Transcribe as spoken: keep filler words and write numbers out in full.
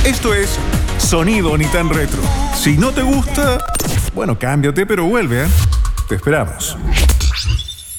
Esto es Sonido Ni Tan Retro. Si no te gusta, bueno, cámbiate, pero vuelve, ¿eh? Te esperamos.